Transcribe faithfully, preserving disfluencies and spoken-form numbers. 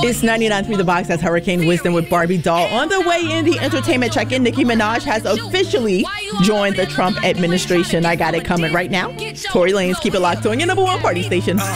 It's ninety-nine point three The Box. That's Hurricane Wisdom with Barbie Doll. On the way in the entertainment check-in, Nicki Minaj has officially joined the Trump administration. I got it coming right now. Tory Lanez, keep it locked on your number one party station.